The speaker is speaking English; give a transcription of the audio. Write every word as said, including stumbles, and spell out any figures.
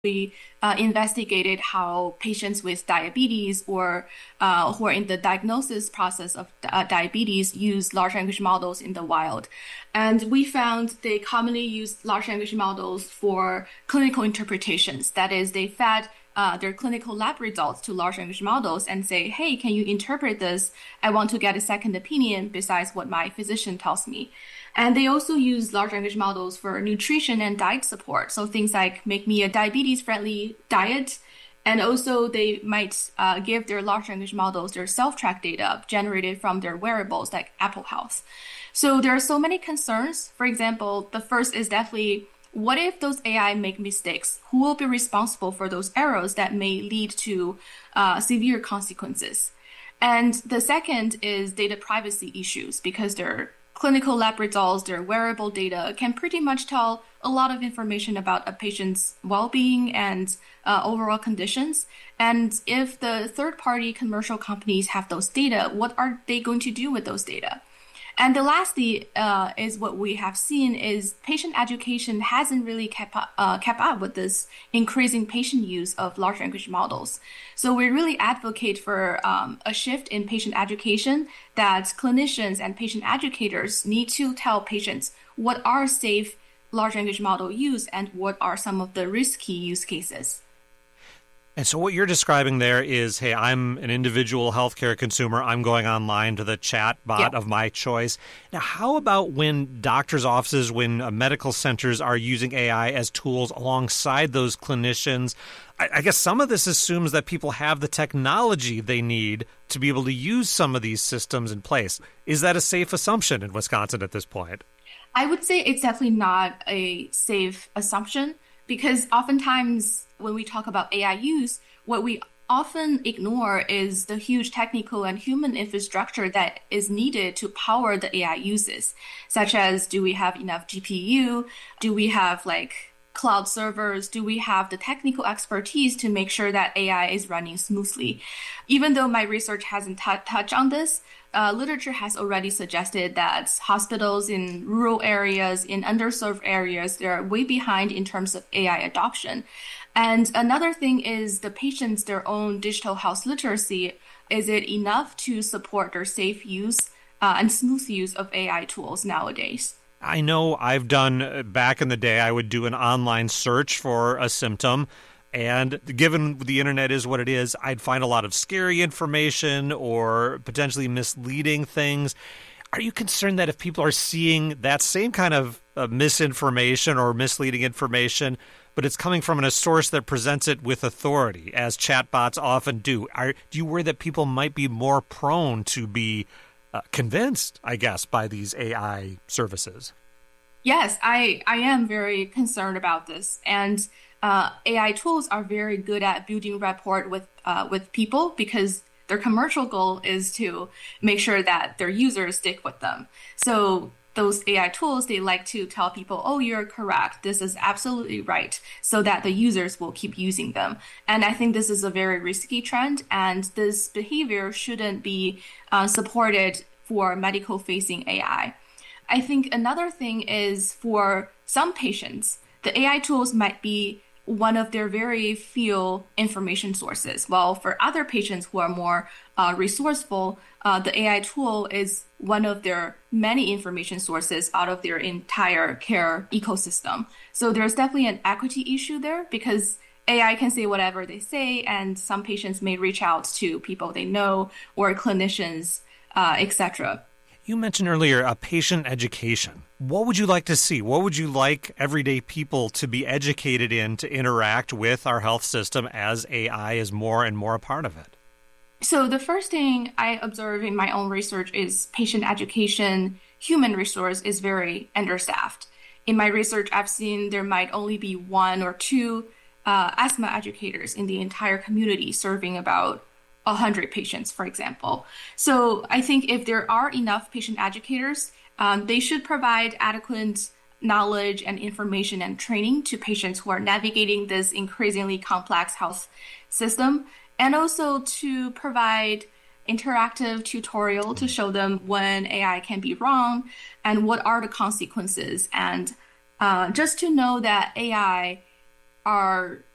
We uh, investigated how patients with diabetes or uh, who are in the diagnosis process of uh, diabetes use large language models in the wild. And we found they commonly use large language models for clinical interpretations. That is, they fed uh, their clinical lab results to large language models and say, hey, can you interpret this? I want to get a second opinion besides what my physician tells me. And they also use large language models for nutrition and diet support. So things like make me a diabetes-friendly diet. And also they might uh, give their large language models their self-track data generated from their wearables like Apple Health. So there are so many concerns. For example, the first is definitely, what if those A I make mistakes? Who will be responsible for those errors that may lead to uh, severe consequences? And the second is data privacy issues, because they're clinical lab results, their wearable data can pretty much tell a lot of information about a patient's well-being and uh, overall conditions. And if the third-party commercial companies have those data, what are they going to do with those data? And the lastly uh, is what we have seen is patient education hasn't really kept up, uh, kept up with this increasing patient use of large language models. So we really advocate for um, a shift in patient education, that clinicians and patient educators need to tell patients what are safe large language model use and what are some of the risky use cases. And so what you're describing there is, hey, I'm an individual healthcare consumer. I'm going online to the chat bot Yeah. of my choice. Now, how about when doctors' offices, when uh, medical centers are using A I as tools alongside those clinicians? I, I guess some of this assumes that people have the technology they need to be able to use some of these systems in place. Is that a safe assumption in Wisconsin at this point? I would say it's definitely not a safe assumption, because oftentimes when we talk about A I use, what we often ignore is the huge technical and human infrastructure that is needed to power the A I uses, such as, do we have enough G P U? Do we have like cloud servers? Do we have the technical expertise to make sure that A I is running smoothly? Even though my research hasn't t- touched on this, Uh, literature has already suggested that hospitals in rural areas, in underserved areas, they're way behind in terms of A I adoption. And another thing is the patients, their own digital health literacy. Is it enough to support their safe use uh, and smooth use of A I tools nowadays? I know I've done, back in the day, I would do an online search for a symptom. And given the internet is what it is, I'd find a lot of scary information or potentially misleading things. Are you concerned that if people are seeing that same kind of uh, misinformation or misleading information, but it's coming from a source that presents it with authority, as chatbots often do, are, do you worry that people might be more prone to be uh, convinced, I guess, by these A I services? Yes, I, I am very concerned about this. And Uh, A I tools are very good at building rapport with uh, with people, because their commercial goal is to make sure that their users stick with them. So those A I tools, they like to tell people, oh, you're correct. This is absolutely right, so that the users will keep using them. And I think this is a very risky trend, and this behavior shouldn't be uh, supported for medical-facing A I. I think another thing is, for some patients, the A I tools might be one of their very few information sources. While for other patients who are more uh, resourceful, uh, the A I tool is one of their many information sources out of their entire care ecosystem. So there's definitely an equity issue there, because A I can say whatever they say, and some patients may reach out to people they know or clinicians, uh, et cetera. You mentioned earlier a patient education. What would you like to see? What would you like everyday people to be educated in to interact with our health system as A I is more and more a part of it? So the first thing I observe in my own research is patient education. Human resource is very understaffed. In my research, I've seen there might only be one or two uh, asthma educators in the entire community serving about one hundred patients, for example. So I think if there are enough patient educators, um, they should provide adequate knowledge and information and training to patients who are navigating this increasingly complex health system, and also to provide interactive tutorial to show them when A I can be wrong and what are the consequences, and uh, just to know that A I are